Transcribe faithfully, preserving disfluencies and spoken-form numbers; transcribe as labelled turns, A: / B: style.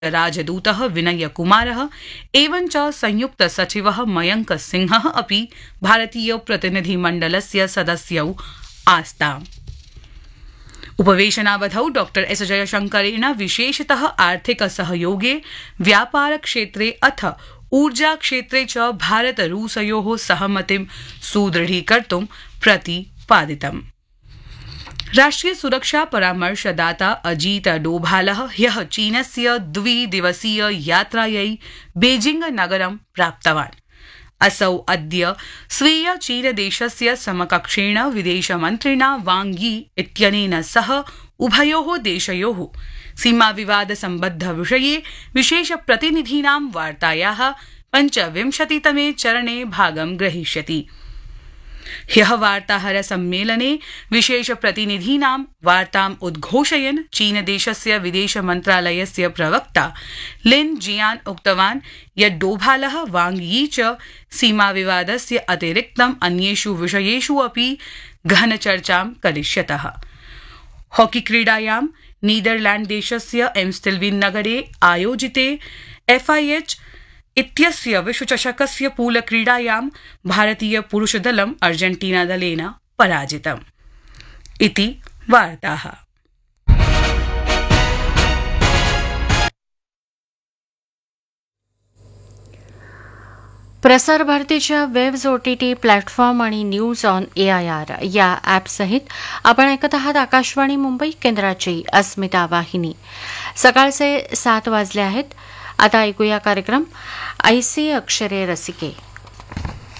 A: राजदूतः विनय कुमारः एवञ्च संयुक्त सचिवः मयंक सिंहः अपि भारतीय प्रतिनिधिमण्डलस्य सदस्यौ आस्ताम्। उपवेशनावधौ डॉ एस जयशंकरेण विशेषतः आर्थिक सहयोगे व्यापार क्षेत्रे अथ ऊर्जा क्षेत्रे च भारत रूसयोः सहमतिं सुदृढीकर्तुं प्रतिपादितम्। राष्ट्रिय सुरक्षा परामर्शदाता अजीत डोभालः ह्यः चीनस्य द्विदिवसीय यात्रायै बेजिंग नगरं प्राप्तवान्। असौ अद्य स्वीय चीनदेशस्य समकक्षेण विदेशमन्त्रिणा वांग यी इत्यनेन सह उभयोः देशयोः सीमाविवाद सम्बद्ध विषये विशेष प्रतिनिधीनां वार्तायाः पञ्चविंशतितमे चरणे भागं ग्रहीष्यति। ह्यः वार्ताहर सम्मेलने विशेष प्रतिनिधीनां वार्ताम् उद्घोषयन् चीनदेशस्य विदेश मन्त्रालयस्य प्रवक्ता लिन जियान उक्तवान् यत् डोभालः वांग यी च सीमाविवादस्य अतिरिक्तम् अन्येषु विषयेषु अपि गहनचर्चां करिष्यतः। हॉकी क्रीडायां नीदरलैंड देशस्य एम्स्टेल्विन् नगरे आयोजिते एफआईएच इत्यस्य विश्वचषकस्य पूलक्रीडायां भारतीय पुरुषदलम् अर्जेन्टीनादलेन पराजितम्। इति वार्ताः।
B: प्रसार भारतीच्या वेब्स ओटीटी प्लॅटफॉर्म आणि न्यूज ऑन एआयआर या ॲपसहित आपण ऐकत आहात आकाशवाणी मुंबई केंद्राची अस्मिता वाहिनी। सकाळचे सात वाजले आहेत। आता ऐकूया कार्यक्रम ऐसी अक्षरे रसिके।